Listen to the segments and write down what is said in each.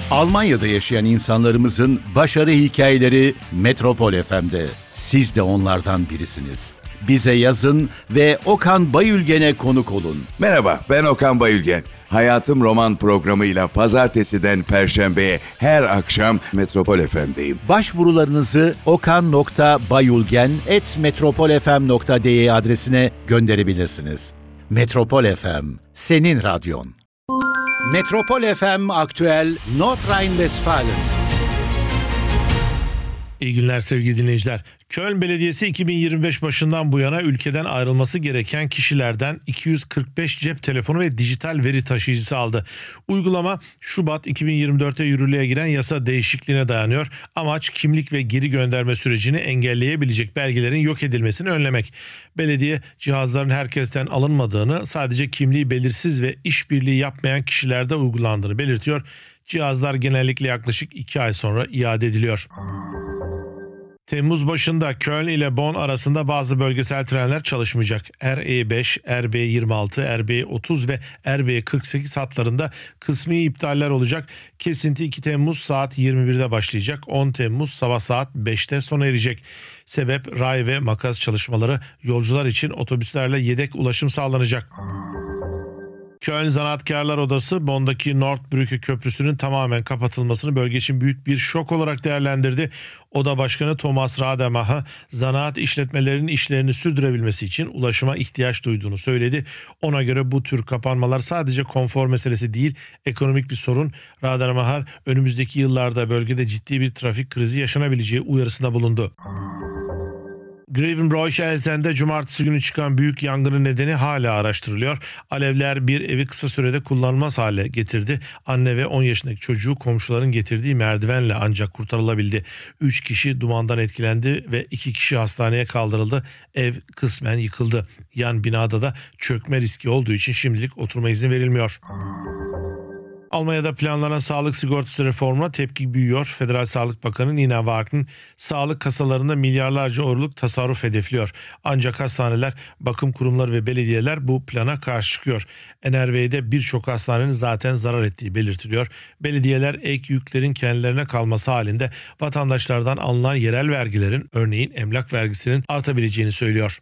Almanya'da yaşayan insanlarımızın başarı hikayeleri Metropol FM'de. Siz de onlardan birisiniz. Bize yazın ve Okan Bayülgen'e konuk olun. Merhaba, ben Okan Bayülgen. Hayatım Roman programıyla pazartesiden perşembeye her akşam Metropol FM'deyim. Başvurularınızı okan.bayülgen@metropolfm.de adresine gönderebilirsiniz. Metropol FM, senin radyon. Metropol FM Aktüel Nordrhein-Westfalen. İyi günler sevgili dinleyiciler. Köln Belediyesi 2025 başından bu yana ülkeden ayrılması gereken kişilerden 245 cep telefonu ve dijital veri taşıyıcısı aldı. Uygulama Şubat 2024'te yürürlüğe giren yasa değişikliğine dayanıyor. Amaç kimlik ve geri gönderme sürecini engelleyebilecek belgelerin yok edilmesini önlemek. Belediye cihazların herkesten alınmadığını, sadece kimliği belirsiz ve işbirliği yapmayan kişilerde uygulandığını belirtiyor. Cihazlar genellikle yaklaşık 2 ay sonra iade ediliyor. Temmuz başında Köln ile Bonn arasında bazı bölgesel trenler çalışmayacak. RE5, RB26, RB30 ve RB48 hatlarında kısmi iptaller olacak. Kesinti 2 Temmuz saat 21'de başlayacak. 10 Temmuz sabah saat 5'te sona erecek. Sebep ray ve makas çalışmaları. Yolcular için otobüslerle yedek ulaşım sağlanacak. Köln Zanaatkarlar Odası Bonn'daki Nordbrücke Köprüsü'nün tamamen kapatılmasını bölge için büyük bir şok olarak değerlendirdi. Oda Başkanı Thomas Rademacher, zanaat işletmelerinin işlerini sürdürebilmesi için ulaşıma ihtiyaç duyduğunu söyledi. Ona göre bu tür kapanmalar sadece konfor meselesi değil, ekonomik bir sorun. Rademacher, önümüzdeki yıllarda bölgede ciddi bir trafik krizi yaşanabileceği uyarısında bulundu. Grevenbroich-Elsen'de cumartesi günü çıkan büyük yangının nedeni hala araştırılıyor. Alevler bir evi kısa sürede kullanılmaz hale getirdi. Anne ve 10 yaşındaki çocuğu komşuların getirdiği merdivenle ancak kurtarılabildi. 3 kişi dumandan etkilendi ve 2 kişi hastaneye kaldırıldı. Ev kısmen yıkıldı. Yan binada da çökme riski olduğu için şimdilik oturma izni verilmiyor. Almanya'da planlanan sağlık sigortası reformuna tepki büyüyor. Federal Sağlık Bakanı Nina Wagen, sağlık kasalarında milyarlarca euroluk tasarruf hedefliyor. Ancak hastaneler, bakım kurumları ve belediyeler bu plana karşı çıkıyor. NRV'de birçok hastanenin zaten zarar ettiği belirtiliyor. Belediyeler ek yüklerin kendilerine kalması halinde vatandaşlardan alınan yerel vergilerin, örneğin emlak vergisinin artabileceğini söylüyor.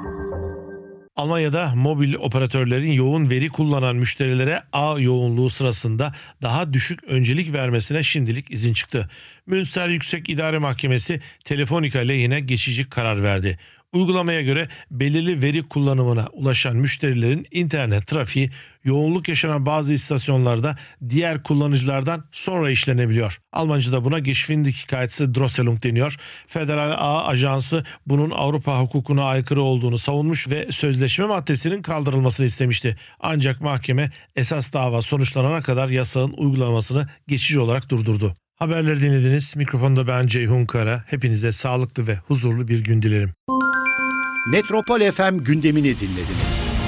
Almanya'da mobil operatörlerin yoğun veri kullanan müşterilere ağ yoğunluğu sırasında daha düşük öncelik vermesine şimdilik izin çıktı. Münster Yüksek İdare Mahkemesi Telefonica lehine geçici karar verdi. Uygulamaya göre belirli veri kullanımına ulaşan müşterilerin internet trafiği yoğunluk yaşanan bazı istasyonlarda diğer kullanıcılardan sonra işlenebiliyor. Almanca'da buna Geschwindigkeitsdrosselung deniyor. Federal Ağ Ajansı bunun Avrupa hukukuna aykırı olduğunu savunmuş ve sözleşme maddesinin kaldırılmasını istemişti. Ancak mahkeme esas dava sonuçlanana kadar yasağın uygulanmasını geçici olarak durdurdu. Haberleri dinlediniz. Mikrofonda ben Ceyhun Kara. Hepinize sağlıklı ve huzurlu bir gün dilerim. Metropol FM gündemini dinlediniz.